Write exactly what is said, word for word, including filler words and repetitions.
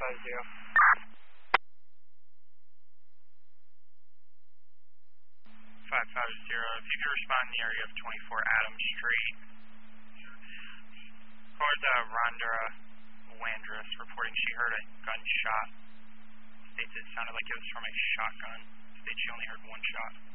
five zero. five five zero, if you could respond in the area of twenty-four Adams Street. Towards uh, Rhonda Landris reporting she heard a gunshot. States it sounded like it was from a shotgun. States she only heard one shot.